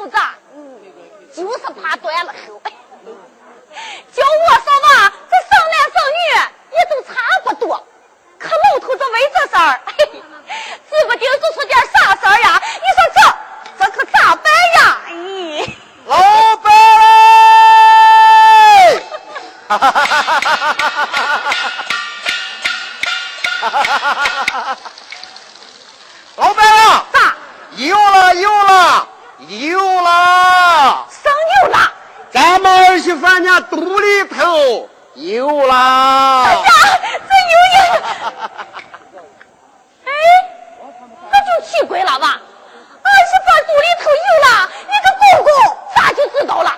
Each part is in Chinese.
头子，就是怕断了后。就我说吧，这生男生女也都差不多，可老头子为这事儿，指不定做出点啥事儿呀！你说这可咋办呀？咦， 老板，老板啊！ 咋？ 有了！ 生有了！ 咱们儿媳妇家肚里头有了！ 哎呀，这有！哎，这就奇怪了吧？儿媳妇肚里头有了，你个公公咋就知道了？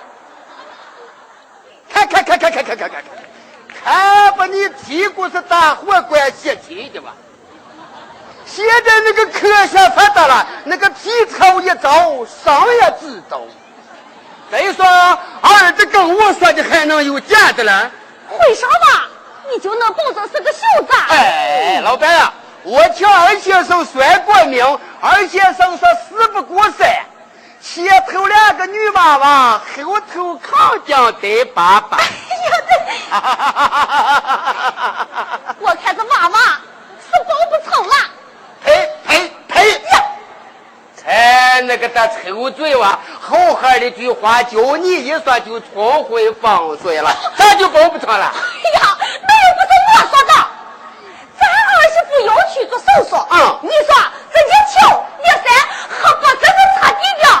看把你屁股是大火管泄气的吧？现在那个科学发达了，那个皮草一招，上也知道。再说儿子跟我说的还能有假的了？ 为啥吧？你就能保证是个秀子？ 哎，老板啊，我听二先生算过命，二先生说事不过三，前头2个女娃娃，后头扛将带爸爸。 我看这娃娃是保不成了。 呸呀！才那个大臭嘴哇！好好的句话，就你一说就冲回放水了，咱就保不成了。 哎呀，那又不是我说的，咱儿媳妇要去做手术。你说这一瞧一三，还不真是彻底的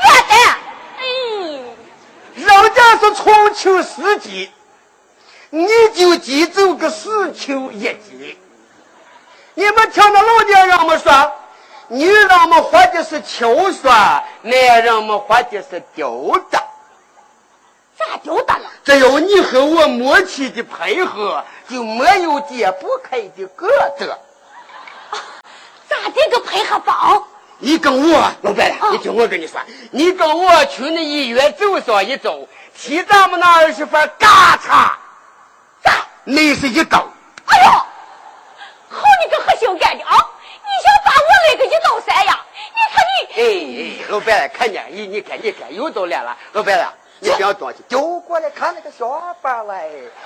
元旦。 人家是重秋4季，你就记住个4秋1季。你们听到老年人们说，女人们活的是秋霜，男人们活的是丢的。 咋丢的了？ 只有你和我默契的配合，就没有解不开的疙瘩。 咋的个配合法？ 你跟我，老板了，你听我跟你说，你跟我去那医院走上一周，替咱们那儿媳妇嘎嚓，咋？那是一刀。 哎呦！好你个黑心干的啊！你想把我那个一刀3呀？你看你！ 老板看见你看又到来了，老板了，你不要东西丢过来看那个小板了。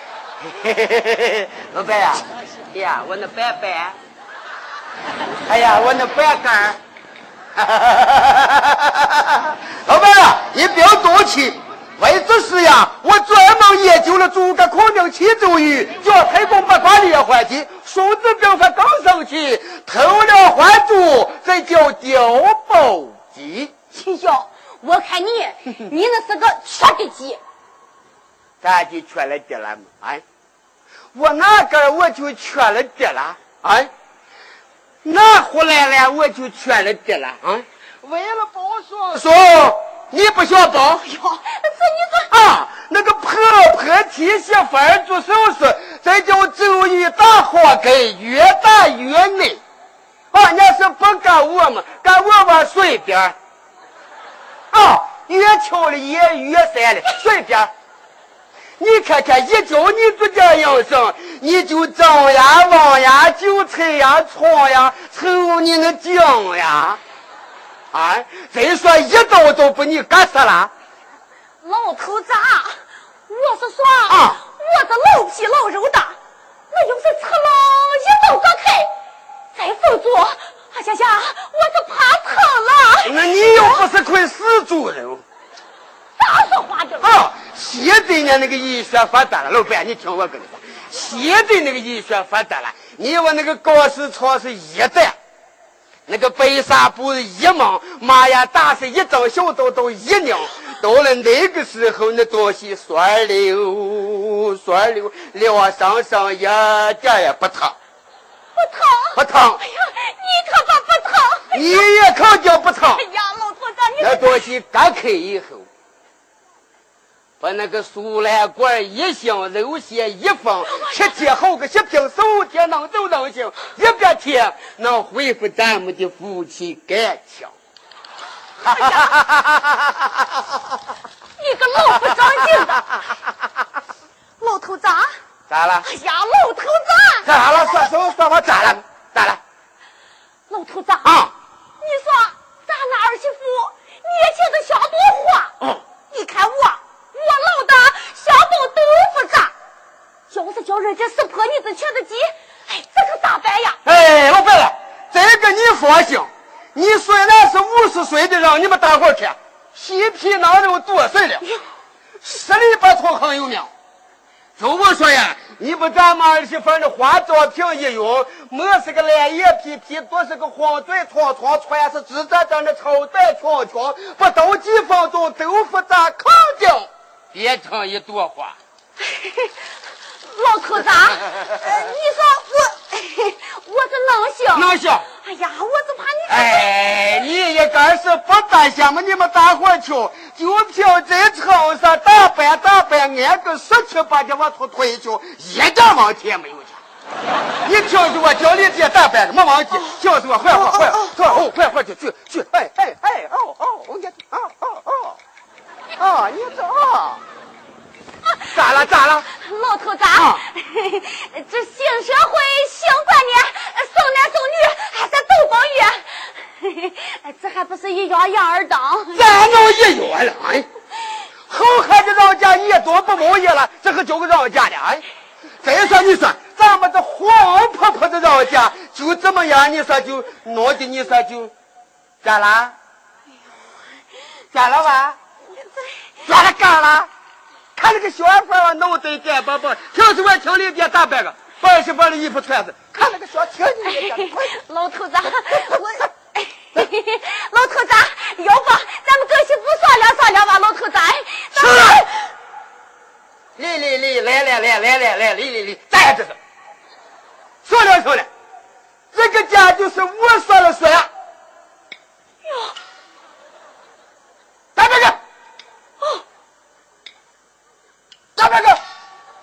老板呀，哎呀，我那板板，哎呀，我那板杆。老板啊，你不要多气。为这事呀，我专门研究了诸葛孔明7周瑜，叫太公8卦列环计，孙子兵法更生气，偷了还珠，这叫调包计。 秦晓，我看你那是个缺的计。 咋就缺了的了嘛？哎，我哪根我就缺了的了？哎，哪回来了我就缺了的了？啊，为了包说。你不想包？ 哟，这你说啊，那个婆替媳妇儿做手术，这叫周瑜打活该，越打越累。人家是不干我嘛，干我随便。啊，越敲了也越塞了，随便。你看看，一叫你做这样生，你就张呀、望呀、韭菜呀、葱呀，瞅你那酱呀。啊！再说一刀都把你干死了， 老头子，我是说我这老皮老肉的，那要是吃了一刀割开，再缝住，哎呀，我是怕疼了。 那你又不是块死猪肉， 咋说话的？ 现在呢那个医学发达了，老板，你听我跟你说，现在那个医学发达了，你我那个高市草是一袋。那个白纱布一蒙，妈呀，打是一张小刀刀一拧，到了那个时候，那东西酸溜，撂上一点也不疼，不疼。 哎呀，你可把不疼， 你也可叫不疼。 哎呀，老头子，你那东西割开以后，把那个输卵管一镶，肉线一缝，贴好个10瓶，手贴能走能行，一边贴能恢复咱们的夫妻感情。 你个老不长进的，老头子， 咋了？ 哎呀，老头子， 咋了？说我咋了？ 老头子啊，你说咱那儿媳妇年轻的像朵叫人家识破你子瘸子急，哎，这可咋办呀？ 哎，老白了，这个你放心，你虽然是50岁的让你们大伙看，皮皮囊肉多岁了，十里八脱很有名。就我说呀，你不咱们儿媳妇的化妆品一用，没是个蓝眼皮皮，多是个黄嘴团团，穿是直站站的超短裙裙，不到几分钟豆腐渣肯定变成一朵花。 老头子，你说我这能行？ 能行。 哎呀，我就怕你。 哎，你应该是不担心嘛？你们大伙瞧，就凭这场上打扮，按个17、8的往出推就一点问题也没有去。你听着我教你这打扮的没问题，听着我快去，你这咋了？ 老头子，这新社会新观念，送男送女还是都保育，这还不是一样样儿当？ 咋能一样了？哎，好孩子让家你多不满意了，这可叫个让家的哎。再说你说，咱们这黄婆婆的让家就这么样，你说就弄的你说就咋了？咋了吧？咋了干了？看那个小孩儿弄得干巴巴，听说我听里边大半个，把媳妇的衣服穿着，看那个小青年。 老头子，老头子，要不咱们跟媳妇商量吧，老头子。 是。来，咋样这是？商量，这个家就是我说了算。